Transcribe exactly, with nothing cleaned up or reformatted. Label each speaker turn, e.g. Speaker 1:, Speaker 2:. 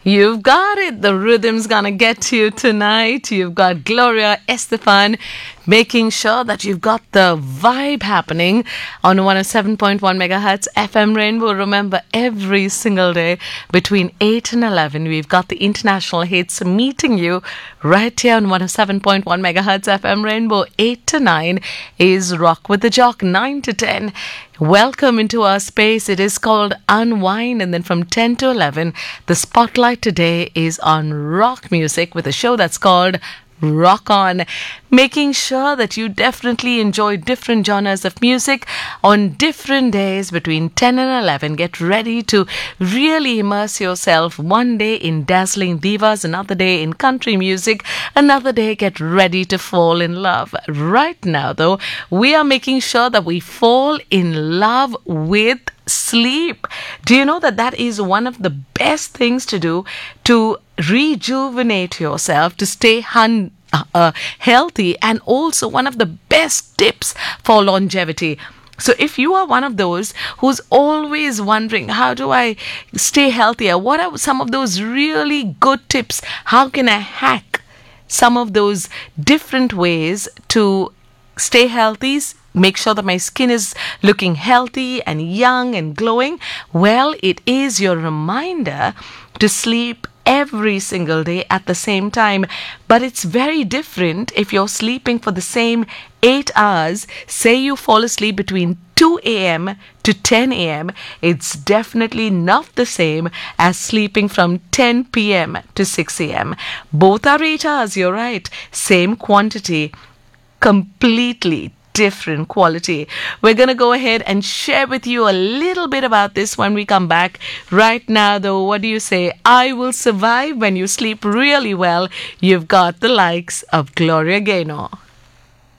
Speaker 1: You've got it. The rhythm's gonna get to you tonight. You've got Gloria Estefan making sure that you've got the vibe happening on one oh seven point one megahertz F M Rainbow. Remember, every single day between eight and eleven, we've got the international hits meeting you right here on one oh seven point one megahertz F M Rainbow. eight to nine is Rock with the Jock. nine to ten, welcome into our space. It is called Unwind. And then from ten to eleven, the spotlight today is on rock music with a show that's called Rock On, making sure that you definitely enjoy different genres of music on different days between ten and eleven. Get ready to really immerse yourself. One day in dazzling divas, another day in country music, another day get ready to fall in love. Right now, though, we are making sure that we fall in love with sleep. Do you know that that is one of the best things to do to rejuvenate yourself, to stay hun- uh, uh, healthy, and also one of the best tips for longevity? So if you are one of those who's always wondering, how do I stay healthier? What are some of those really good tips? How can I hack some of those different ways to stay healthy, make sure that my skin is looking healthy and young and glowing? Well, it is your reminder to sleep every single day at the same time. But it's very different if you're sleeping for the same eight hours. Say you fall asleep between two a.m. to ten a.m. It's definitely not the same as sleeping from ten p.m. to six a.m. Both are eight hours, you're right. Same quantity, completely different quality. We're going to go ahead and share with you a little bit about this when we come back. Right now, though, what do you say? I Will Survive. When you sleep really well, you've got the likes of Gloria Gaynor.